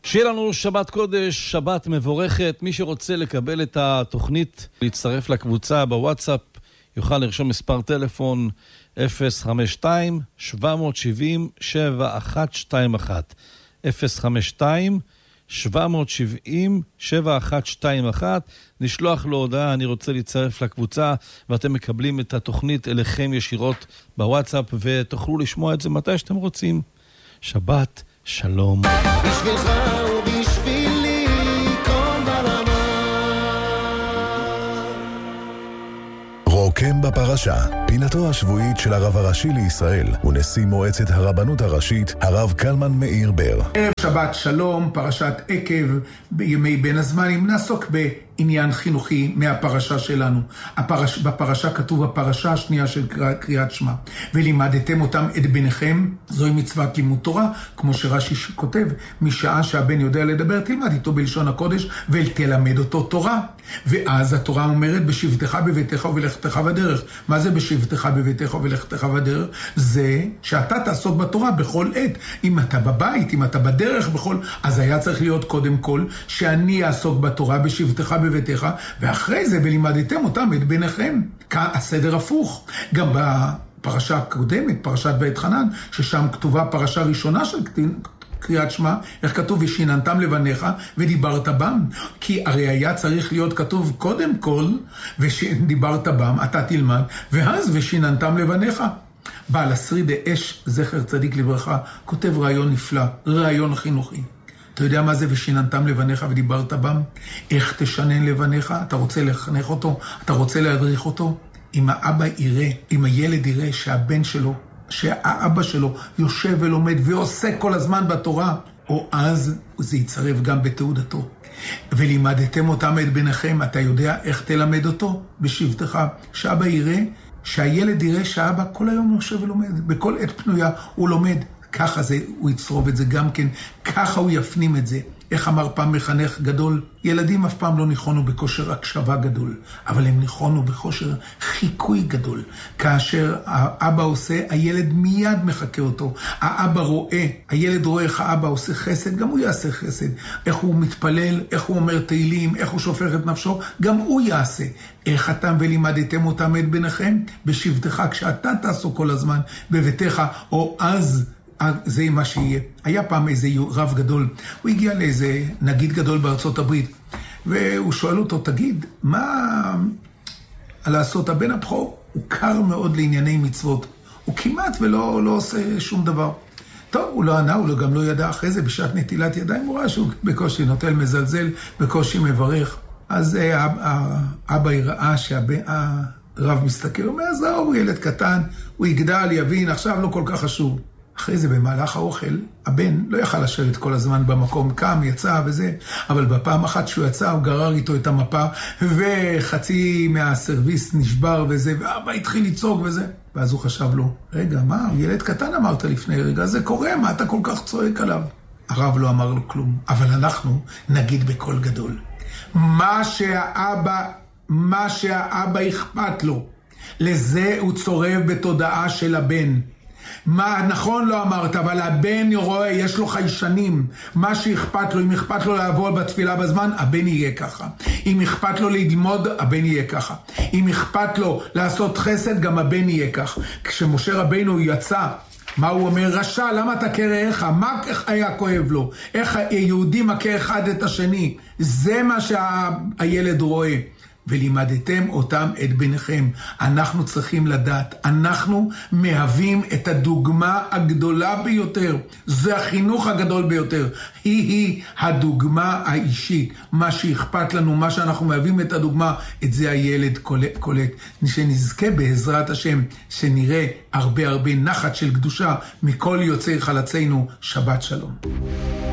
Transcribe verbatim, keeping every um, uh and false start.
שיהיה לנו שבת קודש, שבת מבורכת. מי שרוצה לקבל את התוכנית, להצטרף לקבוצה בוואטסאפ, יוכל לרשום מספר טלפון אפס חמש שתיים שבע שבע שבע אחת שתיים אחת אפס חמש שתיים שבע שבע שבע אחת שתיים אחת. נשלוח לו הודעה, אני רוצה להצטרף לקבוצה, ואתם מקבלים את התוכנית אליכם ישירות בוואטסאפ, ותוכלו לשמוע את זה מתי שאתם רוצים. שבת שלום. בשבילך ובשבילי קום ברמה. רוקם בפרשה, פינתו השבועית של הרב הראשי לישראל ונשיא מועצת הרבנות הראשית, הרב קלמן מאיר בר. ערב שבת שלום, פרשת עקב, בימי בין הזמנים. נעסוק בעניין חינוכי מהפרשה שלנו. הפרש, בפרשה כתוב הפרשה השנייה של קריאת שמע. ולימדתם אותם את בניכם, זוהי מצוות לימוד תורה, כמו שרש"י כותב, משעה שהבן יודע לדבר, תלמד איתו בלשון הקודש ותלמד אותו תורה. ואז התורה אומרת בשבתך בביתך ובלכתך בדרך. מה זה בשבתך בביתך ובלכתך בדרך? זה שאתה תעסוק בתורה בכל עת. אם אתה בבית, אם אתה בדרך בכל, אז היה צריך להיות קודם כל שאני אעסוק בתורה בשבתך בביתך, ואחרי זה ולימדתם אותם את בניכם. כאן הסדר הפוך. גם בפרשה הקודמת, פרשת בית חנן, ששם כתובה פרשה ראשונה של קריאת שמע, איך כתוב ושיננתם לבניך ודיברת בם. כי הרי היה צריך להיות כתוב קודם כל ודיברת בם, אתה תלמד, ואז ושיננתם לבניך. בעל השריד אש, זכר צדיק לברכה, כותב רעיון נפלא, רעיון חינוכי. אתה יודע מה זה ושיננתם לבניך ודיברת בם? איך תשנן לבניך? אתה רוצה לחנך אותו? אתה רוצה להדריך אותו? אם האבא יראה, אם הילד יראה שהבן שלו, שהאבא שלו יושב ולומד ועושה כל הזמן בתורה, או אז זה יצרב גם בתעודתו. ולימדתם אותם את בניכם, אתה יודע איך תלמד אותו? בשבתך. שאבא יראה, שהילד יראה שהאבא כל היום יושב ולומד, בכל עת פנויה הוא לומד. ככה זה, הוא יצרוב את זה גם כן, ככה הוא יפנים את זה. איך אמר פעם מחנך גדול? ילדים אף פעם לא ניחונו בכושר הקשבה גדול, אבל הם ניחונו בכושר חיקוי גדול. כאשר האבא עושה, הילד מיד מחכה אותו. האבא רואה, הילד רואה איך האבא עושה חסד, גם הוא יעשה חסד. איך הוא מתפלל, איך הוא אומר תהילים, איך הוא שופך את נפשו, גם הוא יעשה. איך אתם ולימדתם אותם את בניכם? בשבתך, כשאתה תעסוק כל הזמן בביתך, או אז זה מה שיהיה. היה פעם איזה רב גדול, הוא הגיע לאיזה נגיד גדול בארצות הברית, והוא שואל אותו, תגיד, מה לעשות? הבן הבכור הוא קר מאוד לענייני מצוות, הוא כמעט ולא לא עושה שום דבר. טוב, הוא לא ענה, הוא גם לא ידע אחרי זה, בשעת נטילת ידיים, הוא ראה שהוא בקושי נוטל מזלזל, בקושי מברך. אז האבא יראה שהרב מסתכל, הוא אומר, זהו, הוא ילד קטן, הוא יגדל, יבין, עכשיו לא כל כך חשוב. אחרי זה במהלך האוכל, הבן לא יכל לשבת כל הזמן במקום, קם, יצא וזה, אבל בפעם אחת שהוא יצא, הוא גרר איתו את המפה, וחצי מהסרוויס נשבר וזה, ואבא התחיל לצעוק וזה. ואז הוא חשב לו, רגע, מה, ילד קטן אמרת לפני רגע, זה קורה, מה אתה כל כך צועק עליו? הרב לא אמר לו כלום, אבל אנחנו נגיד בקול גדול. מה שהאבא, מה שהאבא אכפת לו, לזה הוא צורב בתודעה של הבן. מה, נכון לא אמרת, אבל הבן רואה, יש לו חיישנים, מה שאכפת לו, אם אכפת לו לעבוד בתפילה בזמן, הבן יהיה ככה. אם אכפת לו ללמוד, הבן יהיה ככה. אם אכפת לו לעשות חסד, גם הבן יהיה ככה. כשמשה רבינו יצא, מה הוא אומר? רשע, למה אתה קרעך? מה היה כואב לו? איך היהודי מכה אחד את השני? זה מה שהילד רואה. ולימדתם אותם את בניכם. אנחנו צריכים לדעת, אנחנו מהווים את הדוגמה הגדולה ביותר. זה החינוך הגדול ביותר. היא-היא הדוגמה האישית. מה שאכפת לנו, מה שאנחנו מהווים את הדוגמה, את זה הילד קולט. קולט. שנזכה בעזרת השם, שנראה הרבה הרבה נחת של קדושה מכל יוצאי חלצינו. שבת שלום.